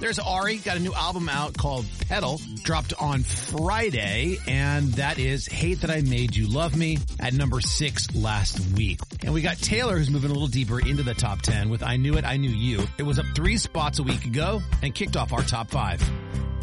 There's Ari, got a new album out called Pedal, dropped on Friday, and that is Hate That I Made You Love Me at number 6 last week. And we got Taylor, who's moving a little deeper into the top 10 with I Knew It, I Knew You. It was up 3 spots a week ago and kicked off our top 5.